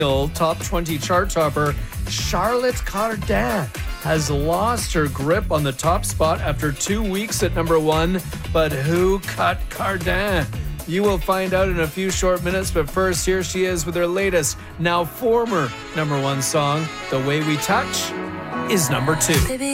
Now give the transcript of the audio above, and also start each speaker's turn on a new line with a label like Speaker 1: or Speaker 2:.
Speaker 1: top 20 chart topper Charlotte Cardin has lost her grip on the top spot after 2 weeks at number one. But who cut Cardin? You will find out in a few short minutes, but first, here she is with her latest, now former number one song, The Way We Touch, is number two.